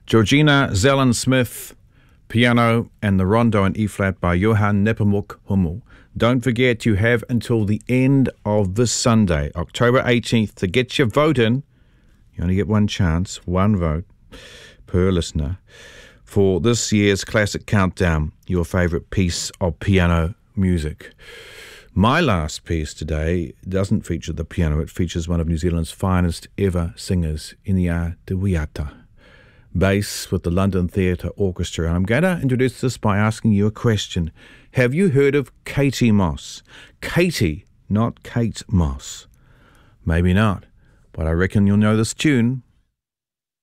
Georgina Zellen-Smith, piano, and the rondo in E-flat by Johann Nepomuk Hummel. Don't forget you have until the end of this Sunday, October 18th, to get your vote in. You only get one chance, one vote per listener, for this year's Classic Countdown, your favourite piece of piano music. My last piece today doesn't feature the piano, it features one of New Zealand's finest ever singers, Inia Te Wiata, bass with the London Theatre Orchestra. And I'm going to introduce this by asking you a question. Have you heard of Katie Moss? Katie, not Kate Moss. Maybe not, but I reckon you'll know this tune.